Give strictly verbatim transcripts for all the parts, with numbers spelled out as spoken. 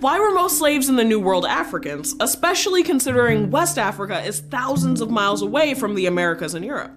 Why were most slaves in the New World Africans, especially considering West Africa is thousands of miles away from the Americas and Europe?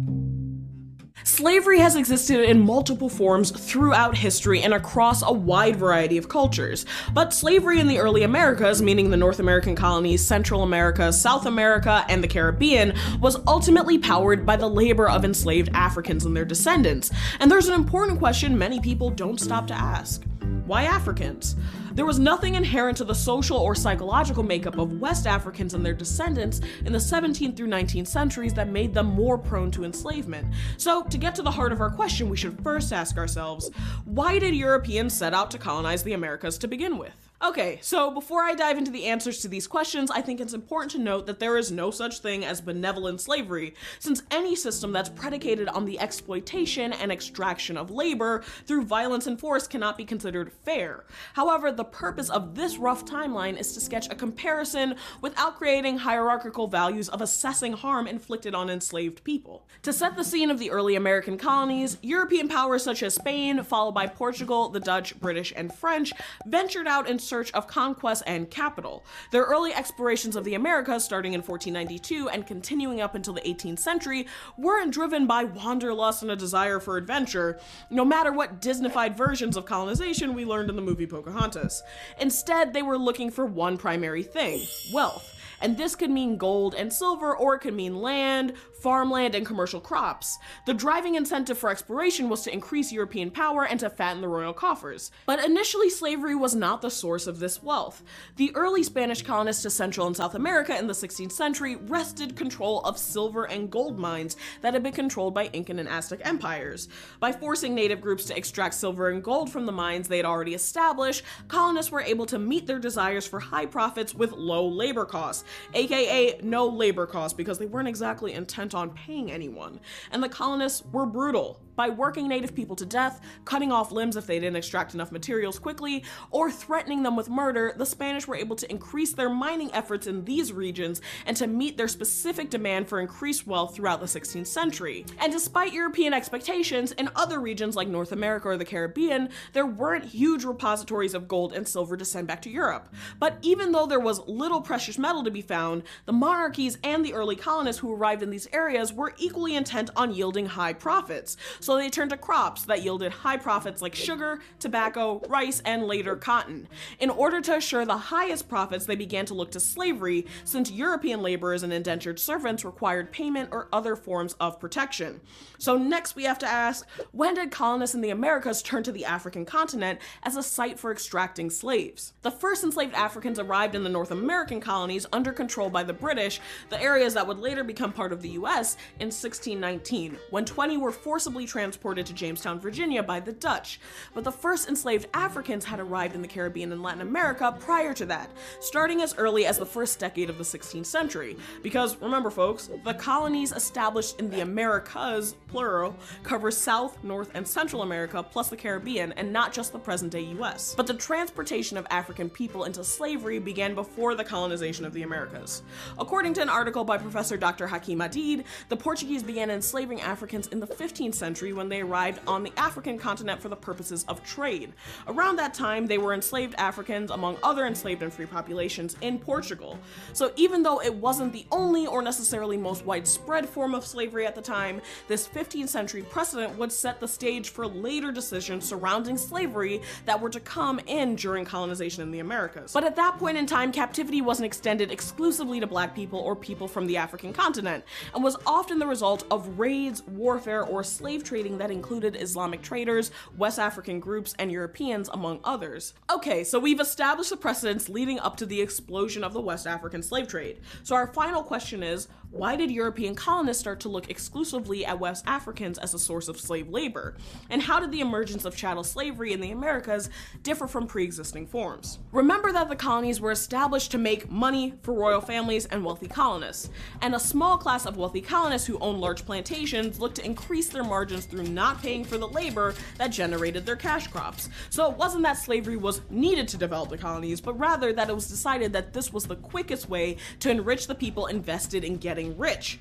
Slavery has existed in multiple forms throughout history and across a wide variety of cultures. But slavery in the early Americas, meaning the North American colonies, Central America, South America, and the Caribbean, was ultimately powered by the labor of enslaved Africans and their descendants. And there's an important question many people don't stop to ask. Why Africans? There was nothing inherent to the social or psychological makeup of West Africans and their descendants in the seventeenth through nineteenth centuries that made them more prone to enslavement. So, to get to the heart of our question, we should first ask ourselves, why did Europeans set out to colonize the Americas to begin with? Okay, so before I dive into the answers to these questions, I think it's important to note that there is no such thing as benevolent slavery, since any system that's predicated on the exploitation and extraction of labor through violence and force cannot be considered fair. However, the purpose of this rough timeline is to sketch a comparison without creating hierarchical values of assessing harm inflicted on enslaved people. To set the scene of the early American colonies, European powers such as Spain, followed by Portugal, the Dutch, British, and French, ventured out in search of conquest and capital. Their early explorations of the Americas, starting in fourteen ninety-two and continuing up until the eighteenth century, weren't driven by wanderlust and a desire for adventure, no matter what Disneyfied versions of colonization we learned in the movie Pocahontas. Instead, they were looking for one primary thing: wealth. And this could mean gold and silver, or it could mean land, farmland, and commercial crops. The driving incentive for exploration was to increase European power and to fatten the royal coffers. But initially, slavery was not the source of this wealth. The early Spanish colonists to Central and South America in the sixteenth century wrested control of silver and gold mines that had been controlled by Incan and Aztec empires. By forcing native groups to extract silver and gold from the mines they had already established, colonists were able to meet their desires for high profits with low labor costs, aka no labor costs, because they weren't exactly intent on paying anyone. And the colonists were brutal. By working native people to death, cutting off limbs if they didn't extract enough materials quickly, or threatening them with murder, the Spanish were able to increase their mining efforts in these regions and to meet their specific demand for increased wealth throughout the sixteenth century. And despite European expectations, in other regions like North America or the Caribbean, there weren't huge repositories of gold and silver to send back to Europe. But even though there was little precious metal to be found, the monarchies and the early colonists who arrived in these areas were equally intent on yielding high profits. So they turned to crops that yielded high profits like sugar, tobacco, rice, and later cotton. In order to assure the highest profits, they began to look to slavery, since European laborers and indentured servants required payment or other forms of protection. So next we have to ask, when did colonists in the Americas turn to the African continent as a site for extracting slaves? The first enslaved Africans arrived in the North American colonies under control by the British, the areas that would later become part of the U S, in sixteen nineteen, when twenty were forcibly transported to Jamestown, Virginia by the Dutch. But the first enslaved Africans had arrived in the Caribbean and Latin America prior to that, starting as early as the first decade of the sixteenth century. Because remember folks, the colonies established in the Americas, plural, cover South, North, and Central America plus the Caribbean, and not just the present-day U S. But the transportation of African people into slavery began before the colonization of the Americas. According to an article by Professor Doctor Hakim Adid, the Portuguese began enslaving Africans in the fifteenth century when they arrived on the African continent for the purposes of trade. Around that time, they were enslaved Africans among other enslaved and free populations in Portugal. So even though it wasn't the only or necessarily most widespread form of slavery at the time, this fifteenth century precedent would set the stage for later decisions surrounding slavery that were to come in during colonization in the Americas. But at that point in time, captivity wasn't extended exclusively to black people or people from the African continent, and was often the result of raids, warfare, or slave trading that included Islamic traders, West African groups, and Europeans, among others. Okay, so we've established the precedents leading up to the explosion of the West African slave trade. So our final question is, why did European colonists start to look exclusively at West Africans as a source of slave labor? And how did the emergence of chattel slavery in the Americas differ from pre-existing forms? Remember that the colonies were established to make money for royal families and wealthy colonists, and a small class of wealthy colonists who owned large plantations looked to increase their margins through not paying for the labor that generated their cash crops. So it wasn't that slavery was needed to develop the colonies, but rather that it was decided that this was the quickest way to enrich the people invested in getting rich.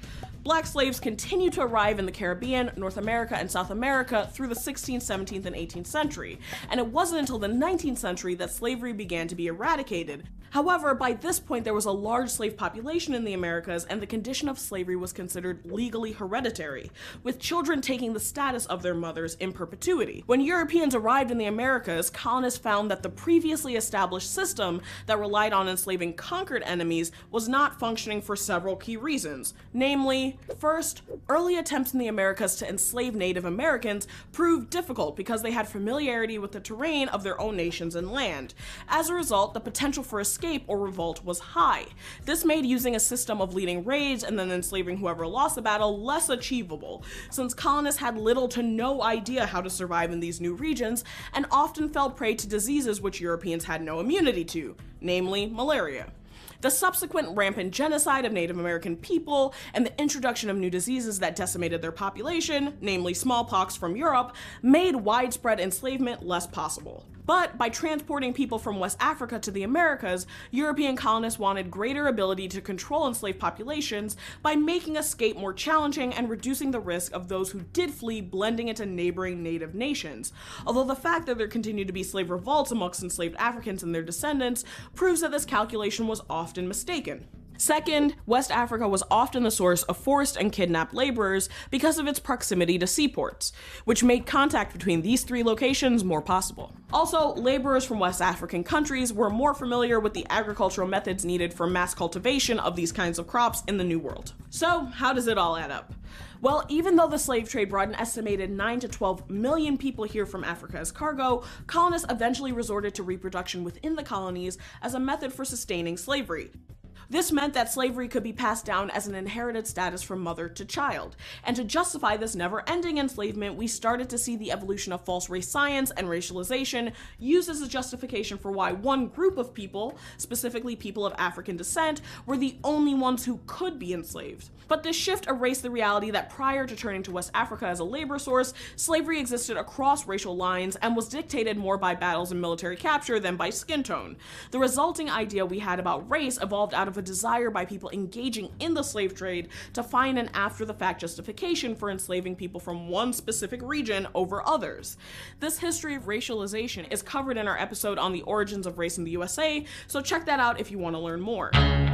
Black slaves continued to arrive in the Caribbean, North America, and South America through the sixteenth, seventeenth, and eighteenth century, and it wasn't until the nineteenth century that slavery began to be eradicated. However, by this point there was a large slave population in the Americas, and the condition of slavery was considered legally hereditary, with children taking the status of their mothers in perpetuity. When Europeans arrived in the Americas, colonists found that the previously established system that relied on enslaving conquered enemies was not functioning for several key reasons. Namely, first, early attempts in the Americas to enslave Native Americans proved difficult because they had familiarity with the terrain of their own nations and land. As a result, the potential for escape or revolt was high. This made using a system of leading raids and then enslaving whoever lost the battle less achievable, since colonists had little to no idea how to survive in these new regions and often fell prey to diseases which Europeans had no immunity to, namely malaria. The subsequent rampant genocide of Native American people and the introduction of new diseases that decimated their population, namely smallpox from Europe, made widespread enslavement less possible. But by transporting people from West Africa to the Americas, European colonists wanted greater ability to control enslaved populations by making escape more challenging and reducing the risk of those who did flee blending into neighboring native nations. Although the fact that there continued to be slave revolts amongst enslaved Africans and their descendants proves that this calculation was often mistaken. Second, West Africa was often the source of forced and kidnapped laborers because of its proximity to seaports, which made contact between these three locations more possible. Also, laborers from West African countries were more familiar with the agricultural methods needed for mass cultivation of these kinds of crops in the New World. So, how does it all add up? Well, even though the slave trade brought an estimated nine to twelve million people here from Africa as cargo, colonists eventually resorted to reproduction within the colonies as a method for sustaining slavery. This meant that slavery could be passed down as an inherited status from mother to child. And to justify this never-ending enslavement, we started to see the evolution of false race science and racialization used as a justification for why one group of people, specifically people of African descent, were the only ones who could be enslaved. But this shift erased the reality that prior to turning to West Africa as a labor source, slavery existed across racial lines and was dictated more by battles and military capture than by skin tone. The resulting idea we had about race evolved out of a desire by people engaging in the slave trade to find an after-the-fact justification for enslaving people from one specific region over others. This history of racialization is covered in our episode on the origins of race in the U S A, so check that out if you want to learn more.